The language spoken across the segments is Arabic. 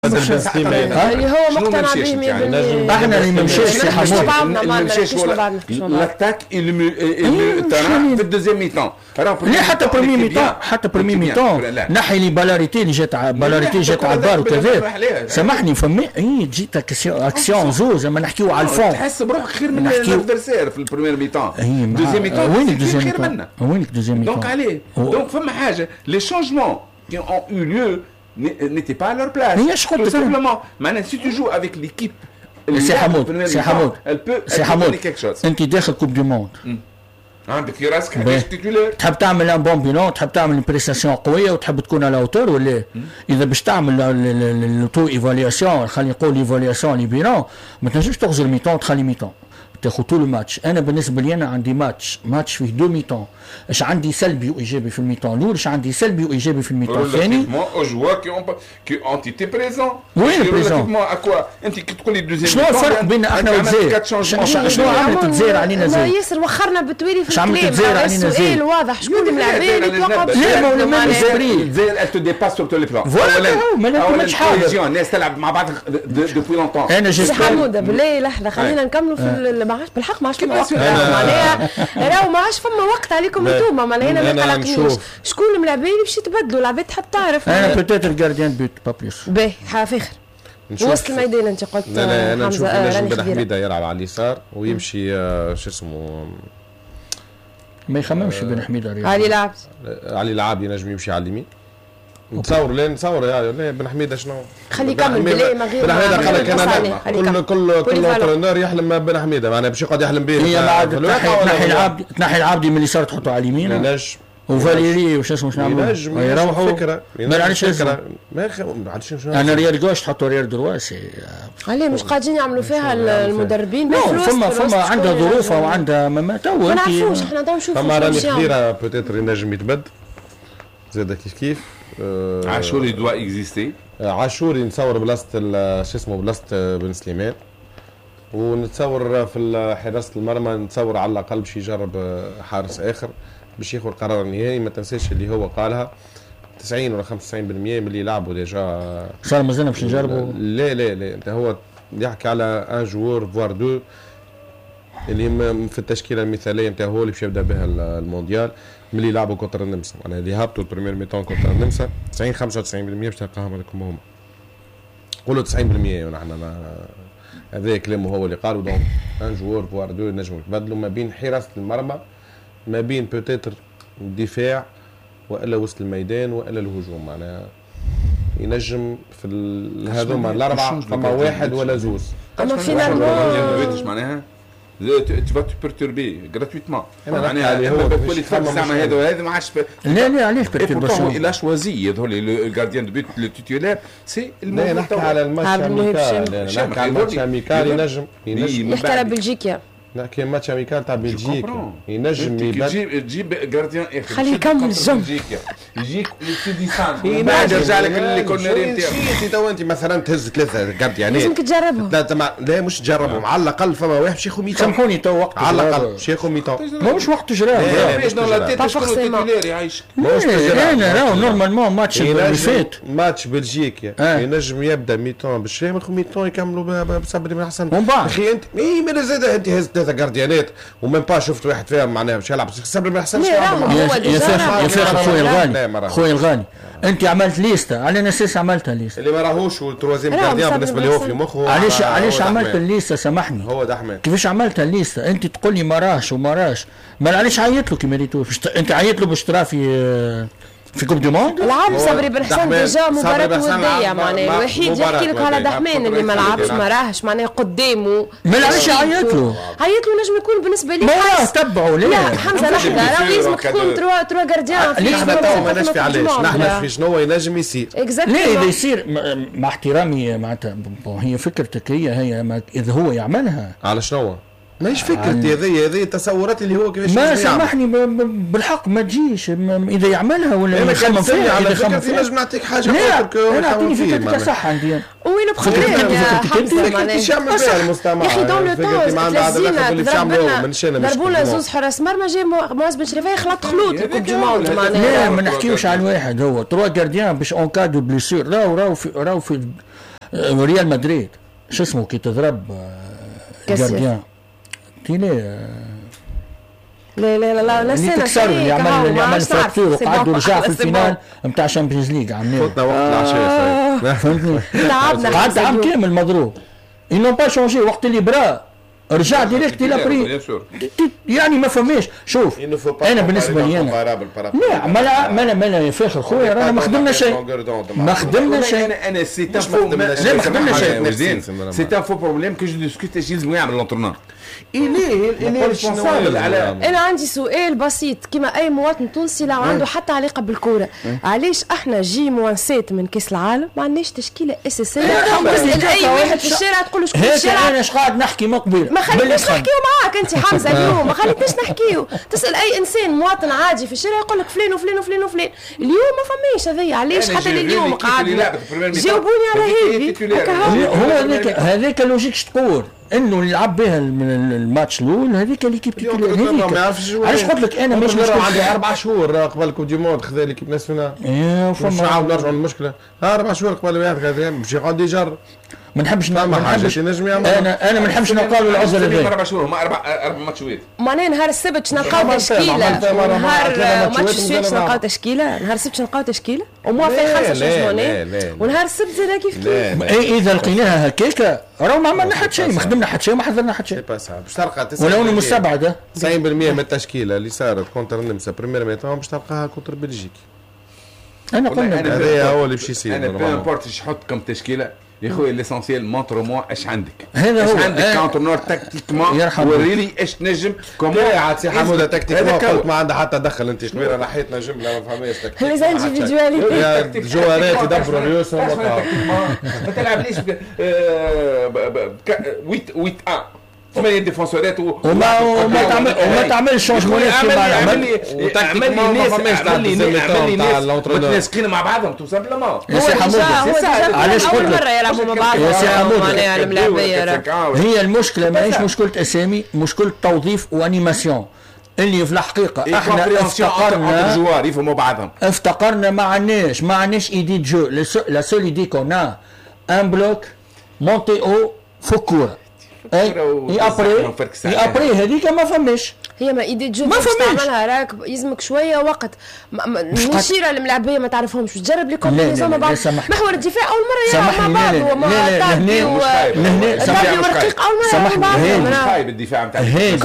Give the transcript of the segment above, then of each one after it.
اللي هو مقتنع به 100%. احنا اللي ما مشاش سي حمود لاتاك في الدوزيام ميتون لا حتى بريمي ميتون حتى بريمي ميتون نحي لي بالاريتي اللي جات بالاريتي جات على البار وكذا سامحني فما جيت اكسيون زوز ما نحكيو على الفون تحس بروحك خير من الادفيرسير في البريمير ميتون الدوزيام ميتون وين الدوزيام ميتون وين الدوزيام ميتون دونك عليه دونك فما حاجه لي شونجمون qui ont eu lieu n'étaient pas à leur place. Tout simplement. Maintenant, si tu joues avec l'équipe, elle peut donner quelque chose. انت داخل كوب دو موند عندك راسك حاجه تيتولير تحب تعمل ان بون بيلون تحب تعمل بريستاسيون قويه وتحب تكون على اوتور ولا اذا باش تعمل لو ايفالياسيون خلينا نقول ايفالياسيون لي بيلون ما تنجمش تغزر ميتون تخلي ميتون تاخذ طول الماتش. انا بالنسبه لي انا عندي ماتش فيه دو ميتون اش عندي سلبي وايجابي في الميتون الاول اش عندي سلبي وايجابي في الميتون الثاني او جوا كي اون تي بريزون وين بريزون اكوا انت كي تقول لي دوزيام شنو الفرق بين احنا والجزائر شنو عملت الجزائر علينا زين ياسر وخرنا بالتوالي في الكلام السؤال واضح شكون الملاعبين اللي توقف لا ما الجزائر ال تو ديباس سور تو لي بلان ما نفهمش حاجه الناس تلعب مع بعض دوبوي لونطون انا جيت حموده بالله لحظه خلينا نكملوا في بالحق ما عادش فما وقت معناها راهو ما عادش فما وقت عليكم انتوما معناها انا ما قلقنيش شكون الملاعبين باش يتبدلوا العباد تحب تعرف انا بوتيتر جارديان بوت با بليس باهي فاخر وسط الميدان انت قلت لا انا نشوف نجم بن حميده يلعب على اليسار ويمشي شو اسمه ما يخممش بن حميده علي لعاب ينجم يمشي على اليمين نتصور يا بن حميده شنو خلي يكمل بلي ما غير بن حميده قال لك انا كل انترينور يحلم بن حميده معناها باش يقعد يحلم به هي بعد تنحي العبدي من اليسار تحطه على اليمين ينجم وفاليري وش اسمه شنو ينجم يروحوا فكره ما عادش انا ريال جوش تحطوا ريال درواسي عليه مش قاعدين يعملوا فيها المدربين فما عندها ظروفها وعندها ما تو ما نعرفوش احنا تو نشوفوا فما راني خبيره بوتيتر ينجم يتبد زاد كيف عاشوري دوا اكزيستي عاشوري نتصور بلاصه شو اسمه بلاصه بن سليمان ونتصور في حراسه المرمى نتصور على الاقل باش يجرب حارس اخر باش ياخذ القرار النهائي. ما تنساش اللي هو قالها 90 ولا 95% من اللي يلعبوا ديجا صار مازلنا باش نجربوا لا انت هو يحكي على ان جوور فوار دو اللي في التشكيله المثاليه نتاعو هو اللي باش يبدا بها المونديال ملي يلعبوا كونتر النمسا معناها اللي هبطوا البريمير ميتون كونتر النمسا 90 95% باش تلقاهم هذوك هما قولوا 90% ونحن هذا كلامه هو اللي قالوا دونك ان جوور فوار دو نجموا يتبدلوا ما بين حراسه المرمى ما بين بوتيتر الدفاع والا وسط الميدان والا الهجوم معناها ينجم في هذوما الاربعه فما واحد ولا زوز اما فينالمون معناها tu vas te perturber gratuitement. معناها هو بقول لك الساعه هذا ما عادش لا علاش بيرتورباسيون الى شوازي يظهر لي الجارديان دو بوت لو تيتولير سي لا نحكي على الماتش اميكال نحكي على الماتش اميكال ينجم يحكي على بلجيكا نحكي ماتش اميكال تاع بلجيك ينجم تجيب جارديان اخر خليه يكمل الجمله يجيك لي بعد يرجع لك الكورنر نتاعو تو انت مثلا تهز ثلاثه جارديانات لازمك تجربهم لا مش تجربهم على الاقل فما واحد باش ياخذ 200 سامحوني تو وقت على الاقل باش ياخذ 200 ماهوش وقت تجربه باش نو لا تيت شكون تيتولير يعيشك انا راهو نورمالمون ماتش اللي فات ماتش بلجيكا ينجم يبدا 200 باش ياخذ 200 يكملوا بصبري من احسن اخي انت ماذا زاد انت هز ثلاثه جارديانات ومن با شفت واحد فيهم معناها باش يلعب صبري ما يحسنش يا خويا الغالي انت عملت ليسته على اساس عملتها ليسته اللي ما راهوش والتروازيام جارديان بالنسبه لي هو في مخه علاش عملت الليسته سامحني هو ده احمد كيفاش عملتها الليسته انت تقول لي ما راهش وما راهش ما علاش عيط له كي ما ريتوش انت عيط له باش ترى في كوب دو موند لعب صبري بن حسن ديجا مباراة ودية معناها الوحيد يحكي لك على دحمان اللي ما لعبش ما راهش معناها قدامه ما علاش عيط له نجم يكون بالنسبة لي ما تبعوا لا حمزة لحظة راه لازمك تكون تروا جارديان نحن تو ما نشفي علاش نحن في شنو ينجم يصير لا اذا يصير مع احترامي معناتها هي فكرتك هي اذا هو يعملها على شنو ماهيش فكرتي هذه التصورات اللي هو كيفاش ما سامحني بالحق ما تجيش اذا يعملها ولا يخمم فيها على فكرتي نجم نعطيك حاجه لا اعطيني فكرتك صح عندي وين بخير يا حمزه باش يعمل بها المستمع يا اخي دون لو طون ضربونا زوز حراس مرمى جاي معز بن شريفه خلط خلوط الكوب دو موند معناها لا ما نحكيوش على الواحد هو تروا جارديان باش اون كادو بليسير راهو في ريال مدريد شو اسمه كي تضرب جارديان تيلي لا لا لا لا اللي تكسر اللي يعمل فراكتور وقعد ورجع في الفينال نتاع الشامبيونز ليج عاملين فوتنا وقت العشاء فهمتني قعد عام كامل مضروب ils n'ont pas changé وقت اللي برا رجع ديريكت الى بري يعني ما فماش شوف انا بالنسبه لي انا ما فاخر خويا رانا ما خدمنا شيء انا سي ان فو ما خدمنا شيء سي ان فو بروبليم كو جو ديسكوت ايش يلزم يعمل لونترونور انا عندي سؤال بسيط كما اي مواطن تونسي لو عنده حتى علاقه بالكوره علاش احنا جي موان 7 من كاس العالم ما عندناش تشكيله اساسيه تسال اي واحد في الشارع تقول له شكون في الشارع انا اش قاعد نحكي مقبل ما خليناش نحكيو معاك انت حمزه اليوم ما خليتناش نحكيو تسال اي انسان مواطن عادي في الشارع يقول لك فلان وفلان وفلان وفلان اليوم ما فماش هذيا علاش حتى اليوم قاعد جاوبوني على هذه هذاك اللوجيك تقول انه اللي لعب بها من الماتش الاول هذيك ليكيب تيتولير هذيك ما يعرفش علاش قلت لك انا مش عندي 4 شهور قبل الكوب دي موند خذا ليكيب ناسيونال مش نعاود نرجعوا للمشكله 4 شهور قبل واحد غادي باش يقعد يجرب ما نحبش انا ما نحبش نقال العذر هذا 4 شهور هما 4 ماتشات معناها نهار السبت نلقاو تشكيله نهار ماتش السويس نلقاو تشكيله نهار السبت نلقاو تشكيله وموافق 5 شهور ونهار السبت زاد كيف اذا لقيناها هكاك راهو ما عملنا حتى شيء ما خدمنا حتى شيء ما حضرنا حتى شيء باش تلقى ولو مستبعده 90% من التشكيله اللي صارت كونتر النمسا بريمير ميتون باش تلقاها كونتر بلجيك انا قلنا هذا هو اللي باش يصير انا بو امبورت ايش حط كم تشكيله يا خويا ليسونسيال مونتر موا ايش عندك هذا هو ايش عندك كونترنور تكتيكمون وريلي ايش تنجم كومون عاد سي حموده تكتيكمون قلت ما عندها حتى دخل انت شويه نحيتنا جمله ما فهماش تكتيك لي انديفيدواليتي الجوارات يدبروا ريوسهم ما تلعبليش 8 ثمانية ديفونسورات وما تعملش شونجمون عمل لي ناس متناسقين مع بعضهم تو سامبلومون علاش اول مره يلعبوا مع بعض يا سي حمود هي المشكله ماهيش مشكله اسامي مشكله توظيف وانيماسيون اللي في الحقيقه احنا افتقرنا ما عندناش ايدي جو لا سول ايدي كونا ان بلوك مونتي او فوكور اي ابري هذيك ما فماش هي ما ايدي جو باش تعملها راك يلزمك شويه وقت المشيره الملاعبيه ما تعرفهمش تجرب لي كومبينيزون مع بعض محور الدفاع اول مره يلعب مع بعض وما تابي ورقيق اول مره مع بعض خايب الدفاع نتاع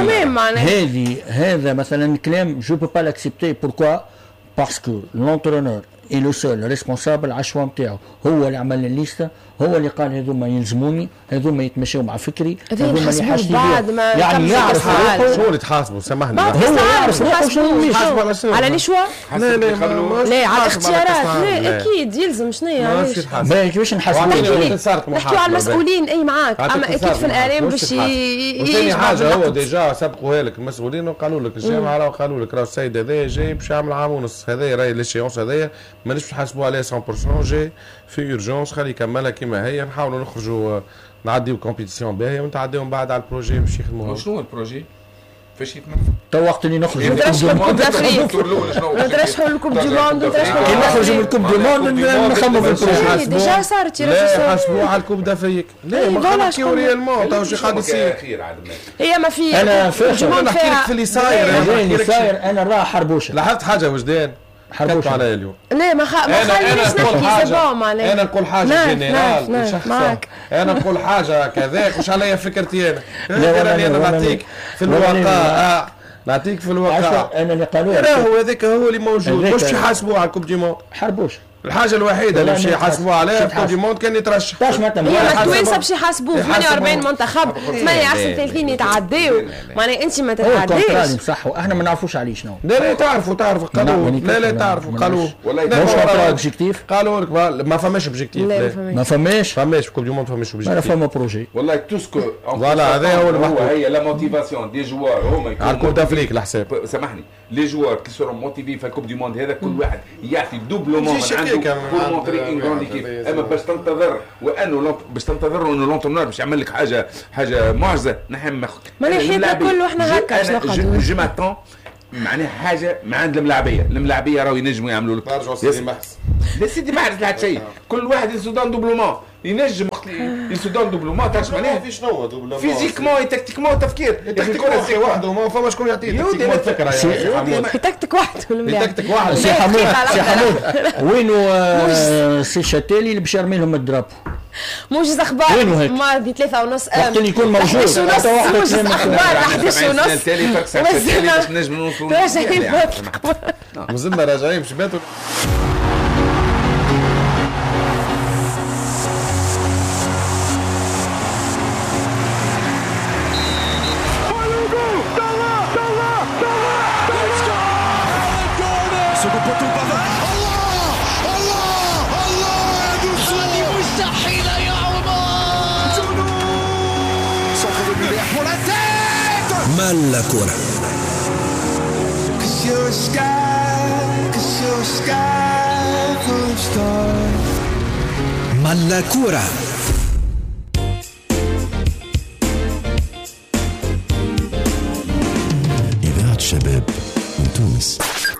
هذا مثلا كلام جو بو با لاكسبتي بوركوا باسكو لونترونور اي لو سول ريسبونسابل على الشوا نتاعو هو اللي عمل الليسته هو اللي قال هذوما يلزموني هذوما يتمشوا مع فكري هذوما اللي يحاسبوا يعني يعرف شو اللي تحاسبوا سامحني هو يعرف على لي شوا لا على الاختيارات لا اكيد يلزم شنو كيفاش نحاسبوا نحكيو على المسؤولين اي معاك اما اكيد في الاعلام باش ثاني حاجه هو ديجا سبقوها لك المسؤولين وقالوا لك الجامعه راهو قالوا لك راه السيد هذا جاي باش يعمل عام ونص هذا راهي ليشيونس هذايا مانيش باش نحاسبوا عليه 100% جاي في اورجونس خلي يكملها كما هي نحاولوا نخرجوا نعديو كومبيتيسيون باهيه ونتعديو من بعد على البروجي باش يخدموا. شنو البروجي؟ فاش يتم؟ تو وقت اللي نخرجوا من الكوب دافريك نترشحوا الكوب دي موند كي نخرجوا من الكوب دي موند نخمموا في البروجي ديجا صارت لا يحاسبوا على الكوب دافريك لا ما نحكيو ريالمون تو شي قاعد يصير هي ما في انا نحكي لك في اللي صاير انا راه حربوشه لاحظت حاجه وجدان حربوش عليا اليوم لا ما خلينيش نحكي سبا معناها انا نقول حاجه جنرال شخصا انا نقول حاجه كذاك واش عليا فكرتي انا نعطيك في الواقع نعطيك في الواقع انا اللي قالوه راهو هذاك هو اللي موجود مش يحاسبوه على الكوب دي موند حربوش الحاجه الوحيده اللي باش يحاسبوها عليها الكوب دي موند كان يترشح هي التوانسه باش يحاسبوه 48 منتخب 38 يتعداو معناها انت ما تتعداش صح احنا ما نعرفوش عليه شنو لا تعرفوا قانون لا تعرفوا قالوا مش اوبجيكتيف قالوا لك ما فماش اوبجيكتيف ما فماش في الكوب دي موند فماش اوبجيكتيف ما فما بروجي والله توسكو فوالا هذا هو هي لا موتيفاسيون دي جوار هما يكونوا على الكوب دافريك الحساب سامحني لي جوار كي سورون موتيفي في الكوب دي موند هذا كل واحد يعطي دوبلومون من عنده اما باش تنتظر وانه باش تنتظر انه لونترونور باش يعمل لك حاجه معجزه نحن ما نحيدنا كل وحنا هكا شنو جو ماتون معناها حاجه من عند الملاعبيه راهو ينجموا يعملوا لك نرجعوا سيدي محس لا سيدي محس لا شيء كل واحد يسودان دوبلومون ينجم يسودان دوبلومون تعرف معناها في شنو دوبلومون فيزيكمون تكتيكمون تفكير الكره سي وحده ما فما شكون يعطيه الفكره تكتيك واحد سي حمود وينو سي شاتيلي اللي باش يرمي لهم الدراب موجز اخبار ماضي 3:30 وقت اللي يكون موجود موجز اخبار 11:30 نجم نوصلوا مازلنا راجعين باش باتوا مال كورة مال كورة. إذاعة شباب من تونس.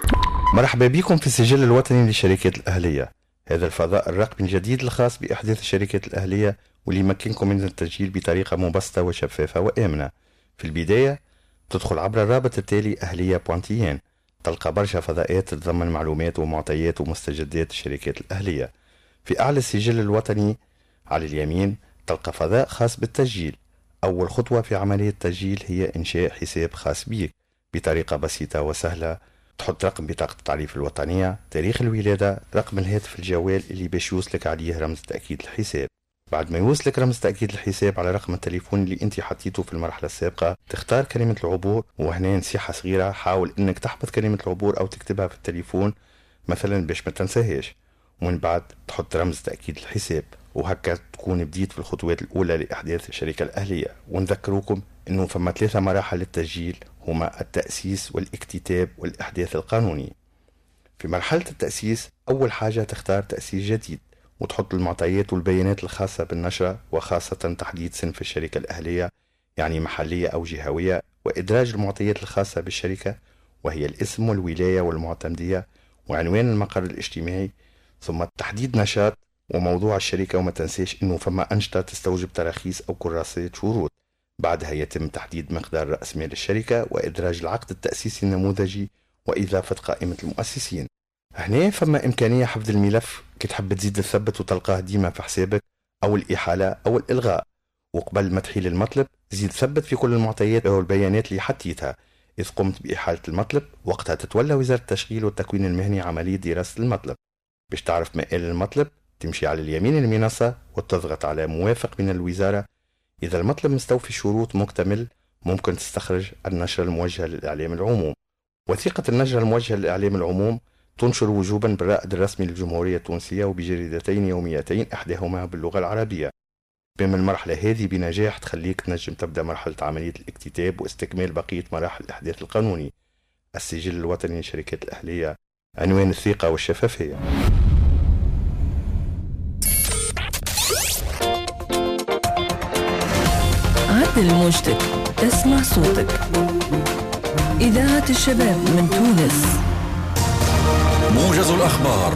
مرحبا بكم في السجل الوطني للشركات الأهلية، هذا الفضاء الرقمي الجديد الخاص بإحداث الشركات الأهلية واللي يمكنكم من التسجيل بطريقة مبسطة وشفافة وآمنة. في البداية تدخل عبر الرابط التالي أهلية.tn، تلقى برشا فضاءات تتضمن معلومات ومعطيات ومستجدات الشركات الأهلية. في أعلى السجل الوطني على اليمين تلقى فضاء خاص بالتسجيل. أول خطوة في عملية التسجيل هي إنشاء حساب خاص بك بطريقة بسيطة وسهلة. تحط رقم بطاقة التعريف الوطنية، تاريخ الولادة، رقم الهاتف الجوال اللي باش يوصلك عليه رمز تأكيد الحساب. بعد ما يوصلك رمز تأكيد الحساب على رقم التليفون اللي انت حطيته في المرحلة السابقة، تختار كلمة العبور، وهنا نصيحة صغيرة، حاول انك تحفظ كلمة العبور او تكتبها في التليفون مثلا باش ما تنساهاش، ومن بعد تحط رمز تأكيد الحساب، وهكا تكون بديت في الخطوات الأولى لإحداث الشركة الأهلية. ونذكروكم انه فما 3 مراحل للتسجيل، هما التأسيس والاكتتاب والإحداث القانوني. في مرحلة التأسيس أول حاجة تختار تأسيس جديد، وتحط المعطيات والبيانات الخاصة بالنشرة، وخاصة تحديد صنف الشركة الأهلية، يعني محلية أو جهوية، وإدراج المعطيات الخاصة بالشركة وهي الاسم والولاية والمعتمدية وعنوان المقر الاجتماعي، ثم تحديد نشاط وموضوع الشركة. وما تنساش إنه فما أنشطة تستوجب تراخيص أو كراسات شروط. بعدها يتم تحديد مقدار رأس مال الشركة وإدراج العقد التأسيسي النموذجي وإضافة قائمة المؤسسين. هنا فما إمكانية حفظ الملف كي تحب تزيد تثبت وتلقاه ديما في حسابك، أو الإحالة أو الإلغاء. وقبل ما تحيل المطلب زيد ثبت في كل المعطيات أو البيانات اللي حطيتها. إذ قمت بإحالة المطلب وقتها تتولى وزارة التشغيل والتكوين المهني عملية دراسة المطلب. باش تعرف مآل المطلب تمشي على اليمين المنصة وتضغط على موافق من الوزارة. إذا المطلب مستوفي الشروط مكتمل ممكن تستخرج النشرة الموجهة للإعلام العموم. وثيقة النشرة الموجهة للإعلام العموم تنشر وجوبا بالرائد الرسمي للجمهورية التونسية وبجريدتين يوميتين، إحداهما باللغة العربية. بما المرحلة هذه بنجاح تخليك تنجم تبدأ مرحلة عملية الاكتتاب واستكمال بقية مراحل الإحداث القانوني. السجل الوطني للشركات الأهلية، عنوان الثقة والشفافية. عدل موجتك، اسمع صوتك. إذاعة الشباب من تونس. موجز الأخبار.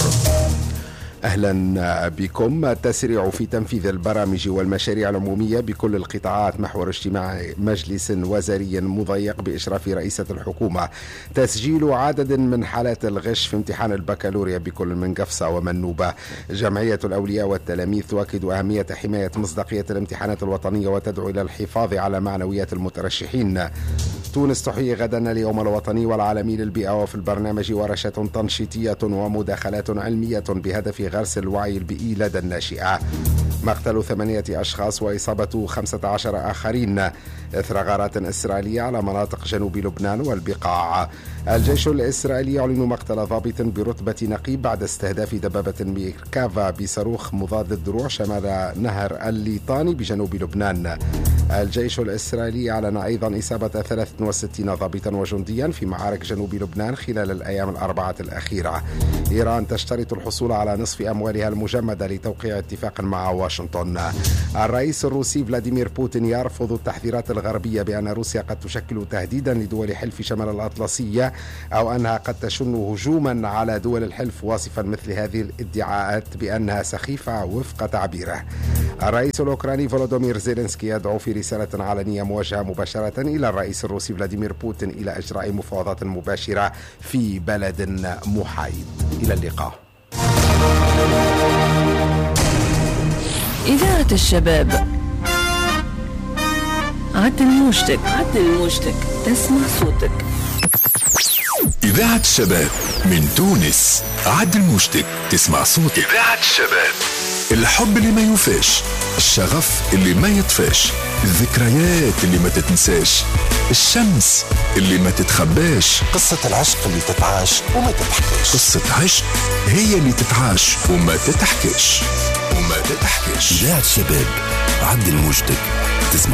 أهلا بكم. التسريع في تنفيذ البرامج والمشاريع العمومية بكل القطاعات محور اجتماع مجلس وزاري مضيق بإشراف رئيسة الحكومة. تسجيل عدد من حالات الغش في امتحان البكالوريا بكل من قفصة ومنوبة. جمعية الأولياء والتلاميذ تؤكد أهمية حماية مصداقية الامتحانات الوطنية وتدعو إلى الحفاظ على معنويات المترشحين. تونس تحيي غدا اليوم الوطني والعالمي للبيئة، وفي البرنامج ورشة تنشيطية ومداخلات علمية بهدف غرس الوعي البيئي لدى الناشئة. مقتل 8 أشخاص وإصابة 15 آخرين إثر غارات إسرائيلية على مناطق جنوب لبنان والبقاع. الجيش الإسرائيلي يعلن مقتل ضابط برتبة نقيب بعد استهداف دبابة ميركافا بصاروخ مضاد الدروع شمال نهر الليطاني بجنوب لبنان. الجيش الإسرائيلي أعلن أيضا إصابة 3 61 ضابطا وجنديا في معارك جنوب لبنان خلال الأيام الأربعة الأخيرة. إيران تشترط الحصول على نصف أموالها المجمدة لتوقيع اتفاق مع واشنطن. الرئيس الروسي فلاديمير بوتين يرفض التحذيرات الغربية بأن روسيا قد تشكل تهديدا لدول حلف شمال الأطلسية أو أنها قد تشن هجوما على دول الحلف، واصفا مثل هذه الادعاءات بأنها سخيفة وفق تعبيره. الرئيس الأوكراني فولودومير زيلينسكي يدعو في رسالة علنية موجهة مباشرة إلى الرئيس الروسي فلاديمير بوتين إلى إجراء مفاوضات مباشرة في بلد محايد. إلى اللقاء. إذاعة الشباب، عدل موجتك، تسمع صوتك. إذاعة الشباب من تونس، عدل موجتك تسمع صوتك. إذاعة الشباب، الحب اللي ما يوفاش، الشغف اللي ما يطفاش، الذكريات اللي ما تتنساش، الشمس اللي ما تتخباش، قصة العشق اللي تتعاش وما تتحكيش. قصة عشق هي اللي تتعاش وما تتحكيش. إذاعة الشباب، عدل موجتك تسمع